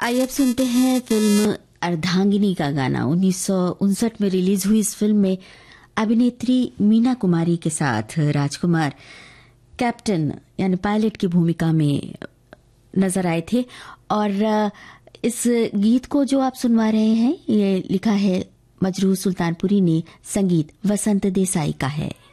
आइए अब सुनते हैं फिल्म अर्धांगिनी का गाना। 1959 में रिलीज हुई इस फिल्म में अभिनेत्री मीना कुमारी के साथ राजकुमार कैप्टन यानी पायलट की भूमिका में नजर आए थे। और इस गीत को जो आप सुनवा रहे हैं ये लिखा है मजरूह सुल्तानपुरी ने, संगीत वसंत देसाई का है।